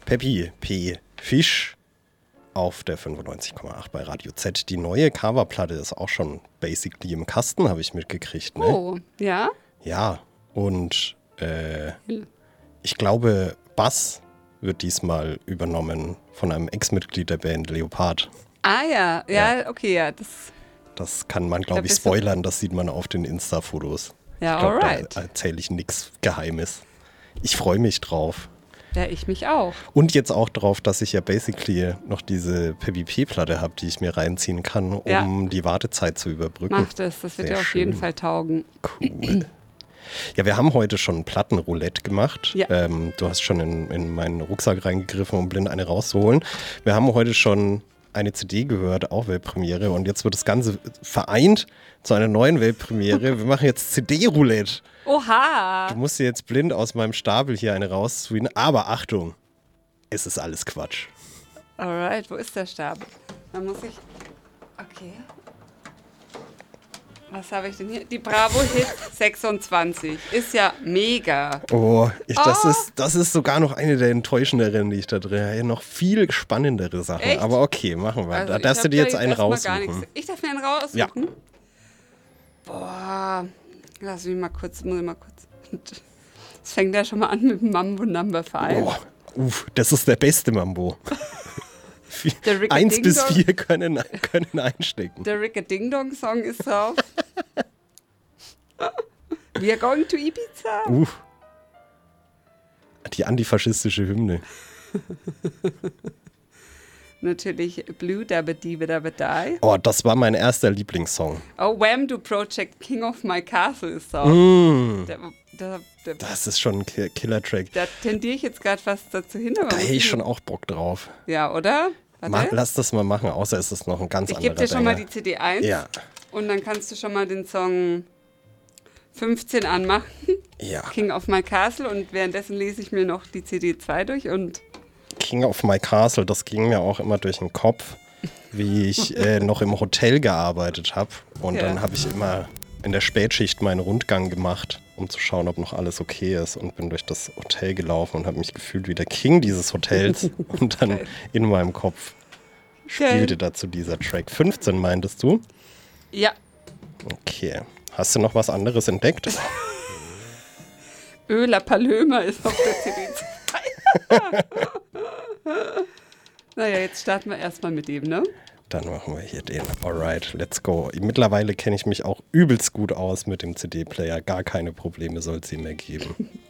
Peppi P. Fisch auf der 95,8 bei Radio Z. Die neue Coverplatte ist auch schon basically im Kasten, habe ich mitgekriegt. Ne? Oh, ja? Ja, und ich glaube, Bass wird diesmal übernommen von einem Ex-Mitglied der Band, Leopard. Ah ja, okay, ja. Das kann man, glaube ich, spoilern, das sieht man auf den Insta-Fotos. Ja, ich glaube, alright. Da erzähle ich nichts Geheimes. Ich freue mich drauf. Ja, ich mich auch. Und jetzt auch drauf, dass ich ja basically noch diese Peppi P-Platte habe, die ich mir reinziehen kann, um die Wartezeit zu überbrücken. Mach das wird dir auf jeden Fall taugen. Cool. Ja, wir haben heute schon Plattenroulette gemacht. Ja. Du hast schon in meinen Rucksack reingegriffen, um blind eine rauszuholen. Wir haben heute schon eine CD gehört, auch Weltpremiere. Und jetzt wird das Ganze vereint zu einer neuen Weltpremiere. Wir machen jetzt CD-Roulette. Oha! Du musst dir jetzt blind aus meinem Stapel hier eine rausziehen. Aber Achtung, es ist alles Quatsch. Alright, wo ist der Stapel? Dann muss ich... Okay. Was habe ich denn hier? Die Bravo Hit 26. Ist ja mega. Das ist sogar noch eine der enttäuschenderen, die ich da drin habe. Noch viel spannendere Sachen. Echt? Aber okay, machen wir. Also Da darfst du dir jetzt einen raussuchen. Ich darf mir einen raussuchen? Ja. Boah. Muss ich mal kurz. Es fängt ja schon mal an mit Mambo Number 5. Das ist der beste Mambo. 1 bis 4 können einstecken. Der Ricka-Ding-Dong-Song ist drauf. We are going to Ibiza. Die antifaschistische Hymne. Natürlich Blue Dabba Diva Dabba Die. Oh, das war mein erster Lieblingssong. Oh, Wham! Do Project King of My Castle ist drauf. Das ist schon ein Killer-Track. Da tendiere ich jetzt gerade fast dazu hin. Da hätte ich schon auch Bock drauf. Ja, oder? Lass das mal machen, außer es ist noch ein ganz anderer Ich gebe dir schon mal die CD 1 und dann kannst du schon mal den Song 15 anmachen. Ja. King of My Castle und währenddessen lese ich mir noch die CD 2 durch und King of My Castle, das ging mir auch immer durch den Kopf, wie ich noch im Hotel gearbeitet habe. Und dann habe ich immer in der Spätschicht meinen Rundgang gemacht, um zu schauen, ob noch alles okay ist. Und bin durch das Hotel gelaufen und habe mich gefühlt wie der King dieses Hotels. Und dann in meinem Kopf spielte dazu dieser Track. 15 meintest du? Ja. Okay. Hast du noch was anderes entdeckt? La Paloma ist auf der CD 2. Naja, jetzt starten wir erstmal mit dem, ne? Dann machen wir hier den. Alright, let's go. Mittlerweile kenne ich mich auch übelst gut aus mit dem CD-Player. Gar keine Probleme soll es ihm mehr geben.